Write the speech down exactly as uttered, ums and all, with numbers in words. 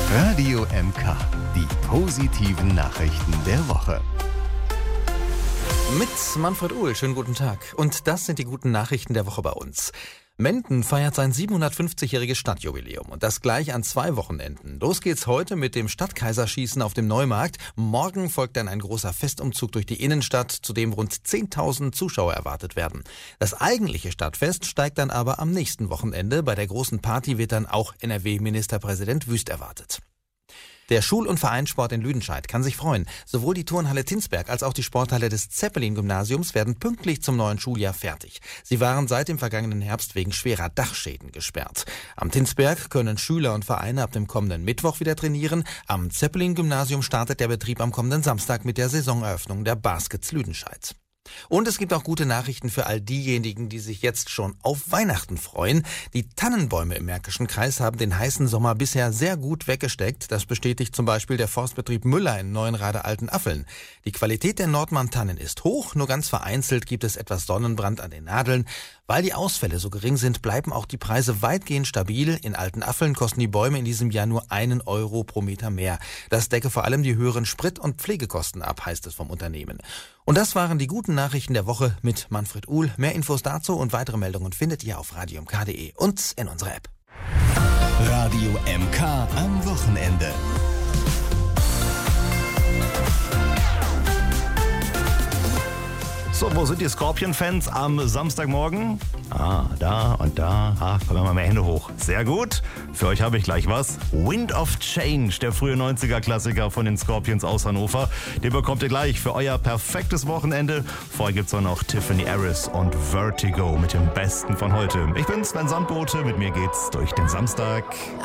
Radio M K, die positiven Nachrichten der Woche. Mit Manfred Uhl, schönen guten Tag. Und das sind die guten Nachrichten der Woche bei uns. Menden feiert sein siebenhundertfünfzigjähriges Stadtjubiläum und das gleich an zwei Wochenenden. Los geht's heute mit dem Stadtkaiserschießen auf dem Neumarkt. Morgen folgt dann ein großer Festumzug durch die Innenstadt, zu dem rund zehntausend Zuschauer erwartet werden. Das eigentliche Stadtfest steigt dann aber am nächsten Wochenende. Bei der großen Party wird dann auch N R W-Ministerpräsident Wüst erwartet. Der Schul- und Vereinssport in Lüdenscheid kann sich freuen. Sowohl die Turnhalle Tinsberg als auch die Sporthalle des Zeppelin-Gymnasiums werden pünktlich zum neuen Schuljahr fertig. Sie waren seit dem vergangenen Herbst wegen schwerer Dachschäden gesperrt. Am Tinsberg können Schüler und Vereine ab dem kommenden Mittwoch wieder trainieren. Am Zeppelin-Gymnasium startet der Betrieb am kommenden Samstag mit der Saisoneröffnung der Baskets Lüdenscheid. Und es gibt auch gute Nachrichten für all diejenigen, die sich jetzt schon auf Weihnachten freuen. Die Tannenbäume im Märkischen Kreis haben den heißen Sommer bisher sehr gut weggesteckt. Das bestätigt zum Beispiel der Forstbetrieb Müller in Neuenrade-Altenaffeln. Die Qualität der Nordmann-Tannen ist hoch, nur ganz vereinzelt gibt es etwas Sonnenbrand an den Nadeln. Weil die Ausfälle so gering sind, bleiben auch die Preise weitgehend stabil. In Altenaffeln kosten die Bäume in diesem Jahr nur einen Euro pro Meter mehr. Das decke vor allem die höheren Sprit- und Pflegekosten ab, heißt es vom Unternehmen. Und das waren die guten Nachrichten der Woche mit Manfred Uhl. Mehr Infos dazu und weitere Meldungen findet ihr auf radio m k punkt de und in unserer App. Radio M K am Wochenende. So, wo sind die Scorpion-Fans am Samstagmorgen? Ah, da und da. Ach, kommen wir mal mehr Hände hoch. Sehr gut. Für euch habe ich gleich was. Wind of Change, der frühe neunziger-Klassiker von den Scorpions aus Hannover. Den bekommt ihr gleich für euer perfektes Wochenende. Vorher gibt's auch noch Tiffany Harris und Vertigo mit dem Besten von heute. Ich bin Sven Sandbote. Mit mir geht's durch den Samstag.